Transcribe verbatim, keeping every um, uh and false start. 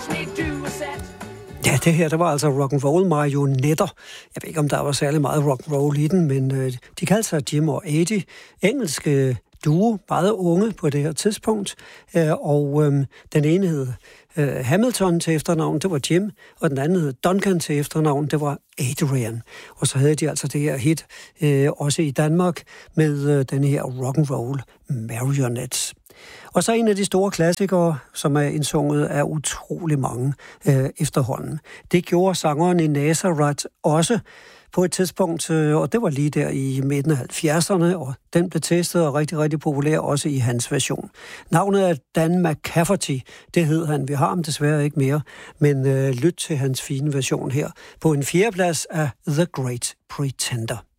Ja, det her, der var altså rock'n'roll marionetter. Jeg ved ikke, om der var særlig meget rock'n'roll i den, men øh, de kaldte sig Jim og Eddie. Engelske duo, meget unge på det her tidspunkt. Øh, og øh, den ene hed øh, Hamilton til efternavn, det var Jim, og den anden hed Duncan til efternavn, det var Adrian. Og så havde de altså det her hit, øh, også i Danmark, med øh, den her rock'n'roll Marionettes. Og så en af de store klassikere, som er indsunget af utrolig mange øh, efterhånden. Det gjorde sangeren i Nazareth også på et tidspunkt, øh, og det var lige der i midten af halvfjerdserne, og den blev testet og rigtig, rigtig populær også i hans version. Navnet er Dan McCafferty, det hed han. Vi har ham desværre ikke mere, men øh, lyt til hans fine version her på en fjerdeplads af The Great Pretender.